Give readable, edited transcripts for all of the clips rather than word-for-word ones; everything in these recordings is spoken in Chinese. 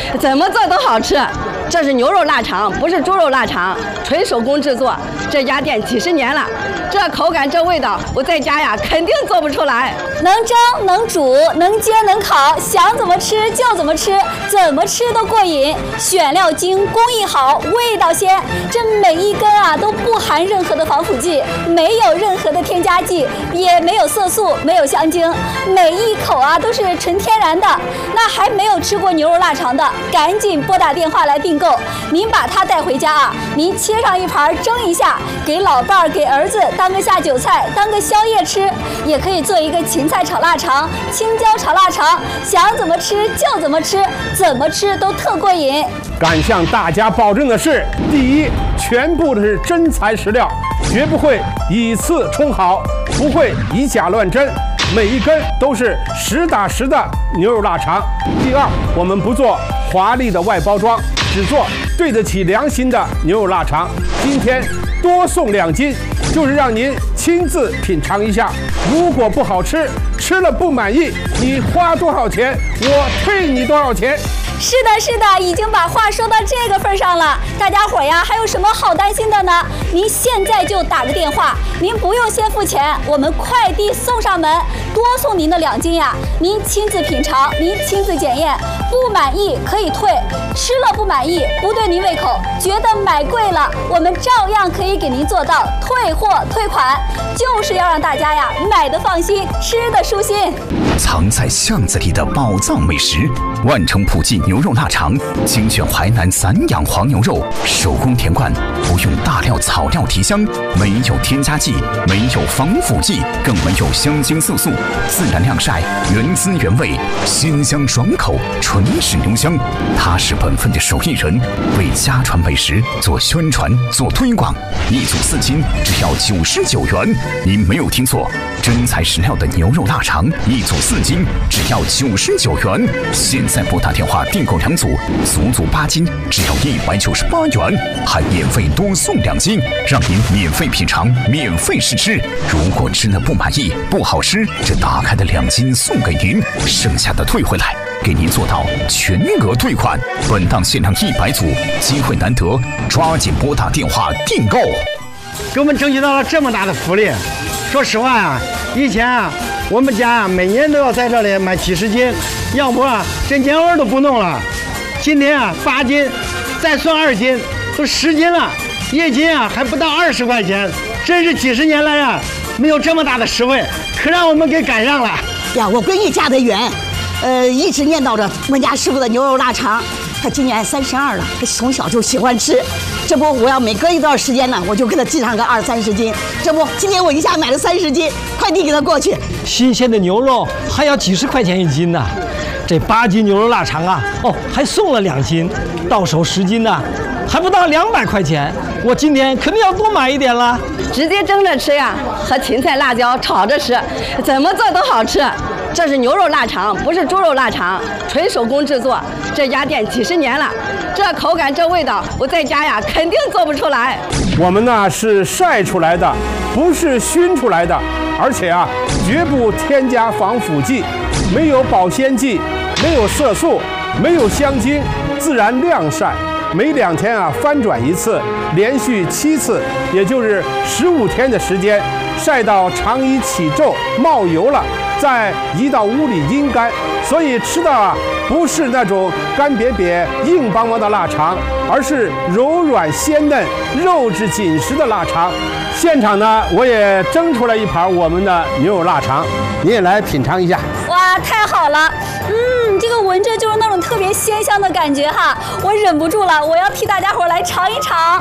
怎么做都好吃。这是牛肉腊肠，不是猪肉腊肠，纯手工制作。这家店几十年了，这口感这味道，我在家呀肯定做不出来。 能蒸能煮能煎能烤，想怎么吃就怎么吃，怎么吃都过瘾。选料精，工艺好，味道鲜。这每一根啊都不含任何的防腐剂，没有任何的添加剂，也没有色素，没有香精，每一口啊都是纯天然的。那还没有吃过牛肉腊肠的，赶紧拨打电话来订购。您把它带回家啊，您切上一盘蒸一下，给老伴儿给儿子当个下酒菜，当个宵夜吃，也可以做一个芹菜炒腊肠、青椒炒腊肠，想怎么吃就怎么吃，怎么吃都特过瘾。 敢向大家保证的是，第一，全部的是真材实料，绝不会以次充好，不会以假乱真，每一根都是实打实的牛肉腊肠。第二，我们不做华丽的外包装，只做对得起良心的牛肉腊肠。今天多送2斤，就是让您亲自品尝一下。如果不好吃，吃了不满意，你花多少钱，我退你多少钱。 是的，是的，已经把话说到这个份上了。大家伙呀，还有什么好担心的呢？您现在就打个电话，您不用先付钱，我们快递送上门，多送您的2斤呀。您亲自品尝，您亲自检验，不满意可以退，吃了不满意，不对您胃口，觉得买贵了，我们照样可以给您做到退货退款，就是要让大家呀买的放心，吃的舒心。 藏在巷子里的宝藏美食，万城普记牛肉腊肠，精选淮南散养黄牛肉，手工填灌，不用大料草料提香，没有添加剂，没有防腐剂，更没有香精色素，自然晾晒，原汁原味，鲜香爽口，纯是牛香。他是本分的手艺人，为家传美食做宣传做推广，一组4斤只要99元。您没有听错，真材实料的牛肉腊肠，一组4斤只要99元。现在拨打电话订购2组，足足8斤，只要198元，还免费多送2斤，让您免费品尝，免费试吃。如果吃了不满意，不好吃，这打开的2斤送给您，剩下的退回来，给您做到全额退款。本档限量100组，机会难得，抓紧拨打电话订购。 给我们争取到了这么大的福利。说实话啊，以前啊，我们家啊每年都要在这里买几十斤，要不啊这年味都不弄了。今天啊8斤，再算2斤，都10斤了，1斤啊还不到20块钱，真是几十年来啊没有这么大的实惠，可让我们给赶上了呀！我闺女嫁得远，一直念叨着我们家师傅的牛肉腊肠。她今年32了，她从小就喜欢吃。这不，我要每隔一段时间呢，我就给她寄上个20-30斤。这不，今天我一下买了30斤，快递给她过去。 新鲜的牛肉还要几十块钱1斤呢。这8斤牛肉腊肠啊，还送了2斤，到手10斤呢，还不到200块钱。我今天肯定要多买一点了。 直接蒸着吃呀，和芹菜辣椒炒着吃，怎么做都好吃。这是牛肉腊肠，不是猪肉腊肠，纯手工制作。这家店几十年了，这口感这味道，我在家呀肯定做不出来。 我们呢是晒出来的，不是熏出来的，而且啊绝不添加防腐剂，没有保鲜剂，没有色素，没有香精，自然晾晒。每2天啊翻转1次，连续7次，也就是15天的时间，晒到肠衣起皱冒油了，再移到屋里阴干。所以吃的啊不是那种干瘪瘪硬邦邦的腊肠，而是柔软鲜嫩肉质紧实的腊肠。现场呢我也蒸出来一盘我们的牛肉腊肠，你也来品尝一下。 哇，太好了！这个闻着就是那种特别鲜香的感觉哈，我忍不住了，我要替大家伙来尝一尝。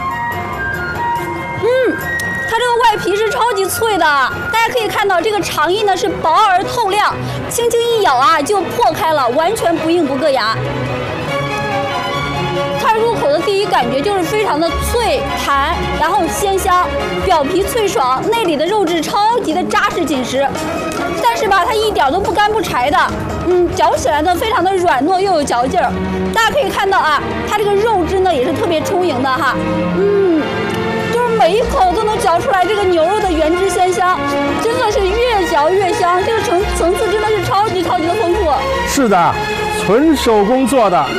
它这个外皮是超级脆的，大家可以看到这个肠衣呢是薄而透亮，轻轻一咬啊就破开了，完全不硬不硌牙。它入口的第一感觉就是非常的脆弹，然后鲜香，表皮脆爽，内里的肉质超级的扎实紧实。但是吧，它一点都不干不柴的，嚼起来呢非常的软糯又有嚼劲儿。大家可以看到啊，它这个肉质呢也是特别充盈的哈，就是每一口都能嚼出来这个牛肉的原汁鲜香，真的是越嚼越香，这个层次真的是超级的丰富。 是的，纯手工做的。